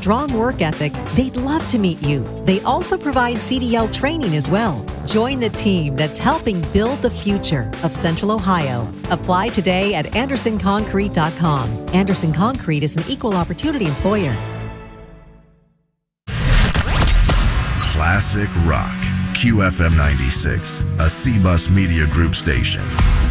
strong work ethic, they'd love to meet you. They also provide CDL training as well. Join the team that's helping build the future of Central Ohio. Apply today at AndersonConcrete.com. Anderson Concrete is an equal opportunity employer. Classic Rock. QFM 96, a C-Bus Media Group station.